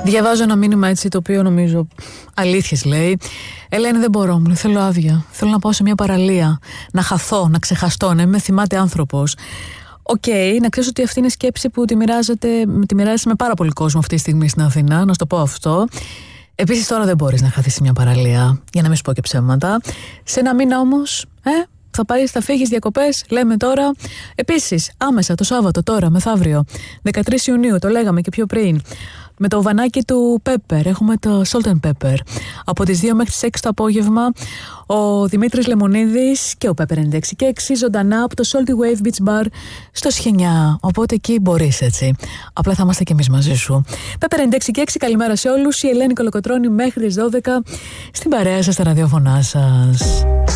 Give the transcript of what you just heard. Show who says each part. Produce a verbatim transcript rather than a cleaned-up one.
Speaker 1: Διαβάζω ένα μήνυμα έτσι το οποίο νομίζω αλήθειες λέει. Ελένη, δεν μπορώ, μου θέλω άδεια. Θέλω να πάω σε μια παραλία, να χαθώ, να ξεχαστώ, να είμαι θυμάται άνθρωπος. Οκ, okay, να ξέρεις ότι αυτή είναι σκέψη που τη, τη μοιράζεσαι με πάρα πολύ κόσμο αυτή τη στιγμή στην Αθήνα, να σου το πω αυτό. Επίσης τώρα δεν μπορείς να χαθείς σε μια παραλία, για να μην σου πω και ψέματα. Σε ένα μήνα όμως, ε, θα πάρεις, θα φύγεις διακοπές, λέμε τώρα. Επίσης, άμεσα το Σάββατο, τώρα, μεθαύριο, δεκατρείς Ιουνίου, το λέγαμε και πιο πριν, με το βανάκι του Pepper, έχουμε το Salt and Pepper. Από τις δύο μέχρι τις έξι το απόγευμα, ο Δημήτρης Λεμονίδης και ο Pepper ενενήντα έξι και έξι ζωντανά από το Salty Wave Beach Bar στο Σχοινιά. Οπότε εκεί μπορείς έτσι. Απλά θα είμαστε κι εμείς μαζί σου. Pepper ενενήντα έξι και έξι, καλημέρα σε όλους. Η Ελένη Κολοκοτρώνη μέχρι τις δώδεκα στην παρέα σας, στα ραδιόφωνά σας.